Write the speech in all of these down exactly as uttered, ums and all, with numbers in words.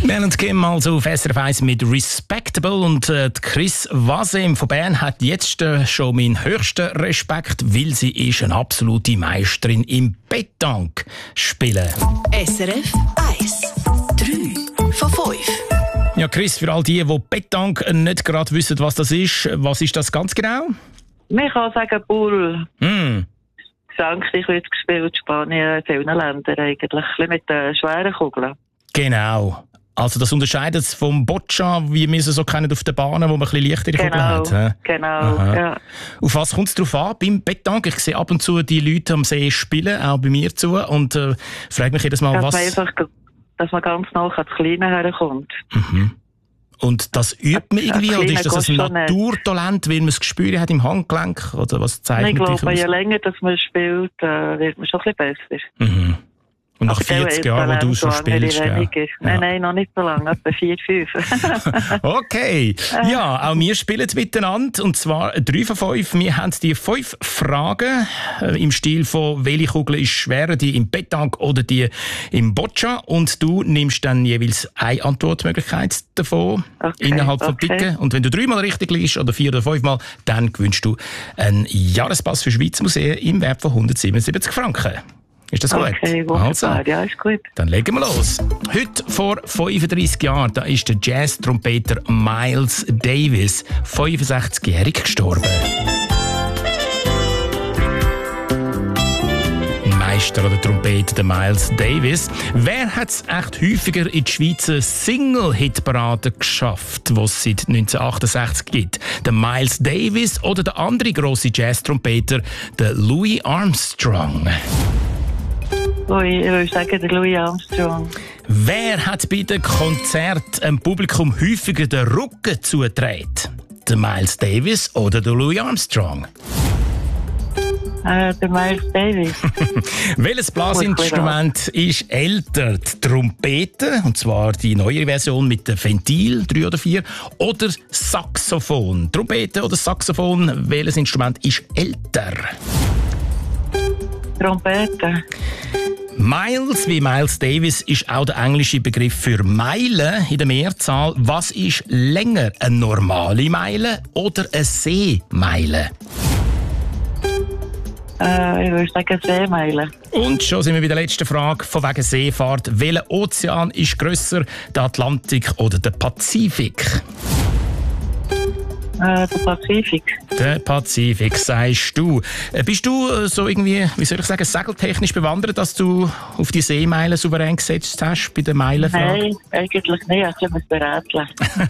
Mel und Kim also auf S R F eins mit Respectable und äh, Chris Wasem von Bern hat jetzt äh, schon meinen höchsten Respekt, weil sie ist eine absolute Meisterin im Pétanque spielen. S R F eins, drei von fünf. Ja, Chris, für all die, die Pétanque nicht gerade wissen, was das ist, was ist das ganz genau? Man kann sagen Bull. Mm. Frankreich wird gespielt, Spanien, in vielen Ländern eigentlich, ein bisschen mit den schweren Kugeln. Genau. Also das unterscheidet es vom Boccia, wie wir es so kennen auf den Bahnen, wo man ein bisschen leichtere Kugeln hat. He? Genau, ja. Auf was kommt es drauf an beim Pétanque? Ich sehe ab und zu die Leute am See spielen, auch bei mir zu, und äh, frage mich jedes Mal, dass was... Man einfach, dass man ganz nah ans Kleine herkommt. Mhm. Und das übt man irgendwie, oder ist das ein Naturtalent, weil man es gespürt hat im Handgelenk? Oder was zeichnet dich aus? Ich glaube, je länger dass man spielt, äh, wird man schon ein bisschen besser. Mhm. Und nach vierzig Jahren, wo du schon spielst, ja. Nein, nein, noch nicht so lange, etwa vier, fünf. Okay. Ja, auch wir spielen miteinander, und zwar drei von fünf. Wir haben die fünf Fragen äh, im Stil von «Welche Kugel ist schwerer, die im Pétanque oder die im Boccia?» Und du nimmst dann jeweils eine Antwortmöglichkeit davon, okay, innerhalb von okay. Picken. Und wenn du dreimal richtig liegst oder vier oder fünfmal, dann gewinnst du einen Jahrespass für Schweizer Museen im Wert von hundertsiebenundsiebzig Franken. Ist das gut? Okay, also, ja, ist gut. Dann legen wir los. Heute vor fünfunddreissig Jahren, da ist der Jazz-Trompeter Miles Davis, fünfundsechzigjährig, gestorben. Meister oder Trompeter, der Miles Davis. Wer hat es echt häufiger in die Schweizer Single-Hit-Parade geschafft, die es seit neunzehnhundertachtundsechzig gibt? Der Miles Davis oder der andere grosse Jazz-Trompeter, der Louis Armstrong? Ui, ich würde sagen, der Louis Armstrong. Wer hat bei den Konzerten dem Publikum häufiger den Rücken zugedreht? Der Miles Davis oder der Louis Armstrong? Äh, der Miles Davis. Welches Blasinstrument ist älter? Die Trompete, und zwar die neue Version mit dem Ventil, drei oder vier, oder Saxophon? Trompete oder Saxophon, welches Instrument ist älter? Trompete. Miles, wie Miles Davis, ist auch der englische Begriff für Meile in der Mehrzahl. Was ist länger, eine normale Meile oder eine Seemeile? Äh, ich würde sagen Seemeile. Und schon sind wir bei der letzten Frage von wegen Seefahrt. Welcher Ozean ist grösser, der Atlantik oder der Pazifik? Äh, der Pazifik. Der Pazifik, sagst du. Äh, bist du äh, so irgendwie, wie soll ich sagen, segeltechnisch bewandert, dass du auf die Seemeile souverän gesetzt hast bei der Meilenfrage? Nein, eigentlich nicht. Ich muss berätseln.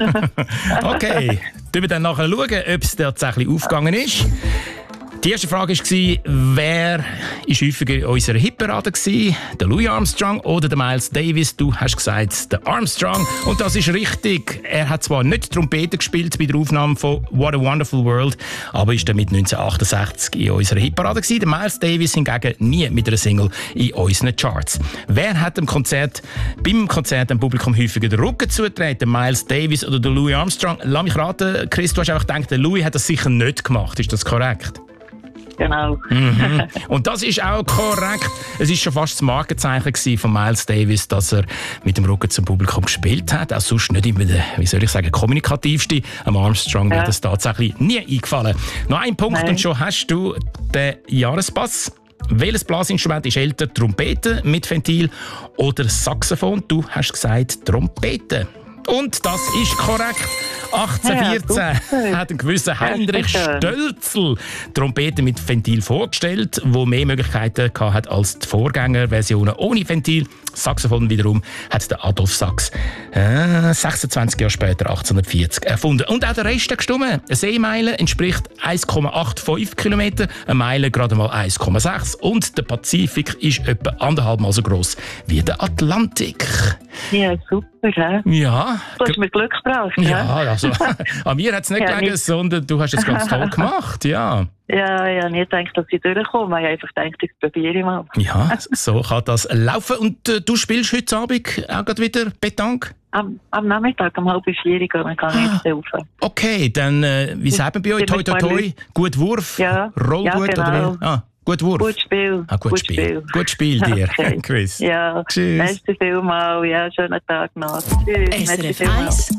Okay, wir dann nachher schauen, ob es tatsächlich aufgegangen ist. Die erste Frage war, wer ist häufiger in unserer Hitparade gewesen? Der Louis Armstrong oder der Miles Davis? Du hast gesagt, der Armstrong. Und das ist richtig. Er hat zwar nicht Trompete gespielt bei der Aufnahme von What a Wonderful World, aber ist damit neunzehnhundertachtundachtzig in unserer Hitparade gewesen. Der Miles Davis hingegen nie mit einer Single in unseren Charts. Wer hat dem Konzert, beim Konzert dem Publikum häufiger den Rücken zugedreht? Der Miles Davis oder der Louis Armstrong? Lass mich raten, Chris, du hast einfach gedacht, der Louis hat das sicher nicht gemacht. Ist das korrekt? Genau. Mhm. Und das ist auch korrekt. Es war schon fast das Markenzeichen von Miles Davis, dass er mit dem Rücken zum Publikum gespielt hat. Auch sonst nicht immer der, wie soll ich sagen, kommunikativste. Am Armstrong ja. Wird das tatsächlich nie eingefallen. Noch ein Punkt Nein. Und schon hast du den Jahrespass. Welches Blasinstrument ist älter? Trompete mit Ventil oder Saxophon? Du hast gesagt Trompete. Und das ist korrekt. achtzehnhundertvierzehn ja, hat ein gewisser Heinrich Stölzl Trompete mit Ventil vorgestellt, wo mehr Möglichkeiten hatte als die Vorgängerversionen ohne Ventil. Saxophon wiederum hat der Adolf Sax äh, sechsundzwanzig Jahre später, achtzehnhundertvierzig, erfunden. Und auch der Rest hat gestimmt. Eine Seemeile entspricht eins Komma fünfundachtzig Kilometer, eine Meile gerade mal eins Komma sechs und der Pazifik ist etwa anderthalb Mal so gross wie der Atlantik. Ja, super, ja. Ja. Du hast mir Glück gebracht, ja. Ja, also, an mir hat es nicht ja, gelegen, nicht. sondern du hast es ganz toll gemacht, ja. Ja, ich habe nicht gedacht, dass ich durchkomme. Ich habe einfach gedacht, ich probiere mal. Ja, so kann das laufen. Und äh, du spielst heute Abend auch gerade wieder Pétanque? Am, am Nachmittag, um halb vier, dann kann ich jetzt helfen. Okay, dann, äh, wie sagen wir bei euch? Toi, toi, toi, gut Wurf, ja, Roll ja, gut? genau. Oder wie? Ah, Gut Wurf. Gutes Spiel. Ah, gut, Gutes Spiel. Spiel. Gut Spiel dir, Okay. Chris. Ja, Tschüss. merci vielmals. Ja, schönen Tag noch. Tschüss. S R Merci F vielmals. eins